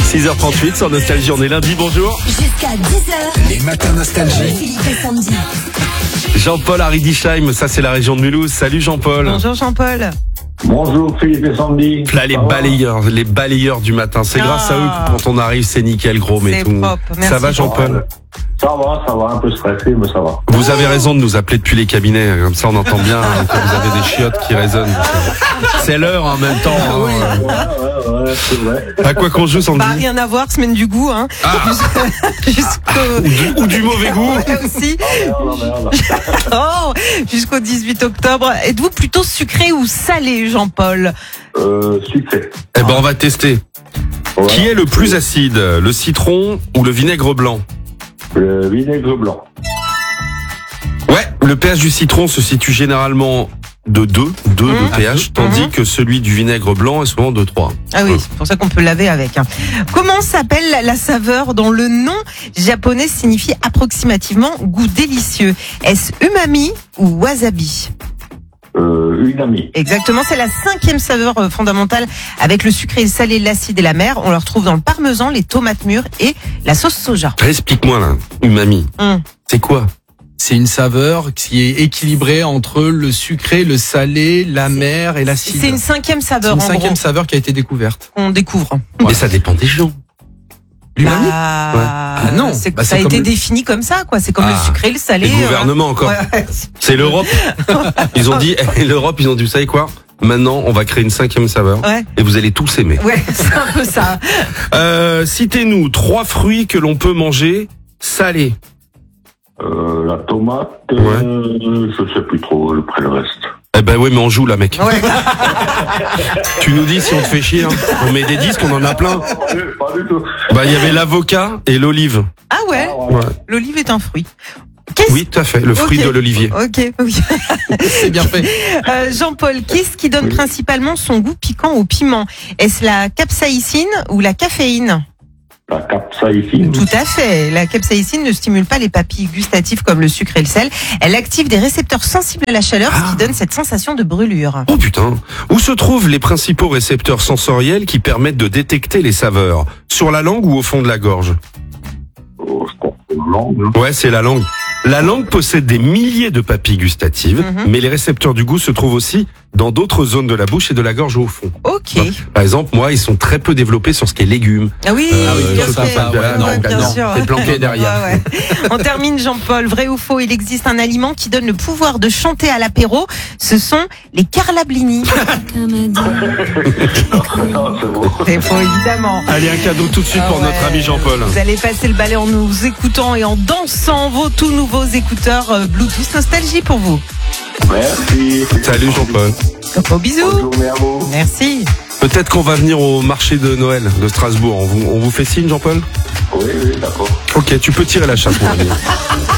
6h38 sur Nostalgie, on est lundi, bonjour. Jusqu'à 10h. Les matins Nostalgie. Philippe et Sandy. Jean-Paul à Riedisheim, ça c'est la région de Mulhouse. Salut Jean-Paul. Bonjour Jean-Paul. Bonjour Philippe et Sandy. Là les balayeurs du matin, c'est grâce à eux que quand on arrive c'est nickel gros mais C'est tout. propre. Merci. Ça va Jean-Paul? Ça va, un peu stressé, mais ça va. Vous avez raison de nous appeler depuis les cabinets, comme ça on entend bien que vous avez des chiottes qui résonnent. C'est l'heure en même temps. Ouais, c'est vrai. À quoi qu'on joue Sandy? Bah, rien à voir, semaine du goût, hein. Ou du mauvais goût. Ouais, aussi. Merde. Oh, jusqu'au 18 octobre. Êtes-vous plutôt sucré ou salé, Jean-Paul? Sucré. Eh ben on va tester. Ouais. Qui est le plus acide, le citron ou le vinaigre blanc? Le vinaigre blanc. Ouais, le pH du citron se situe généralement de 2 de pH, tandis que celui du vinaigre blanc est souvent de 3. Ah oui, c'est pour ça qu'on peut laver avec. Hein. Comment s'appelle la saveur dont le nom japonais signifie approximativement goût délicieux? Est-ce umami ou wasabi? Une amie. Exactement, c'est la 5e saveur fondamentale avec le sucré, le salé, l'acide et la mer. On le retrouve dans le parmesan, les tomates mûres et la sauce soja. Explique-moi là, umami. C'est quoi? C'est une saveur qui est équilibrée entre le sucré, le salé, la mer et l'acide. C'est une 5e C'est saveur une en cinquième gros saveur qui a été découverte. qu'on découvre. Mais ça dépend des gens. L'umami Ah non, ça bah, a c'est été comme défini comme ça, quoi. C'est comme le sucré, le salé. Les gouvernements encore. Ouais. C'est l'Europe. Ils ont dit, l'Europe, ils ont dit, vous savez quoi? Maintenant, on va créer une 5e saveur. Ouais. Et vous allez tous aimer. Ouais, c'est un peu ça. Citez-nous 3 fruits que l'on peut manger salés. La tomate, je sais plus trop après le reste. Eh ben oui, mais on joue là, mec. Ouais. Tu nous dis si on te fait chier. Hein. On met des disques, on en a plein. Pas du tout. Bah, il y avait l'avocat et l'olive. Ah ouais, Ouais. l'olive est un fruit. Oui, tout à fait, le fruit Ok. de l'olivier. Ok, oui. C'est bien fait. Jean-Paul, qu'est-ce qui donne principalement son goût piquant au piment? Est-ce la capsaïcine ou la caféine? La capsaïcine. Tout à fait. La capsaïcine ne stimule pas les papilles gustatives comme le sucre et le sel. Elle active des récepteurs sensibles à la chaleur, ce qui donne cette sensation de brûlure. Oh putain. Où se trouvent les principaux récepteurs sensoriels qui permettent de détecter les saveurs? Sur la langue ou au fond de la gorge? Je pense que c'est la langue. Ouais, c'est la langue. La langue possède des milliers de papilles gustatives, mais les récepteurs du goût se trouvent aussi dans d'autres zones de la bouche et de la gorge au fond. Ok. Par exemple, moi, ils sont très peu développés sur ce qui est légumes. Ah oui, bien sûr. sympa, ouais, non, bien non, sûr. c'est planqué derrière. Ouais, ouais. On termine, Jean-Paul. Vrai ou faux, il existe un aliment qui donne le pouvoir de chanter à l'apéro. Ce sont les carlablini. Non, c'est bon. C'est faux, évidemment. Allez, un cadeau tout de suite pour Ah ouais. notre ami Jean-Paul. Vous allez passer le balai en nous écoutant et en dansant vos tout nouveaux écouteurs Bluetooth Nostalgie pour vous. Merci. Salut Jean-Paul. Gros bisous. Bonne journée à vous. Merci. Peut-être qu'on va venir au marché de Noël de Strasbourg. On vous fait signe, Jean-Paul? Oui, d'accord. Ok, tu peux tirer la chasse, mon ami.